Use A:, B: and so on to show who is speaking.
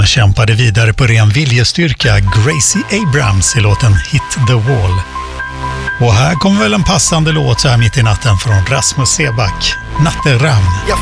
A: kämpade vidare på ren viljestyrka Gracie Abrams i låten Hit the Wall. Och här kommer väl en passande låt så här mitt i natten från Rasmus Seback, Natteravn.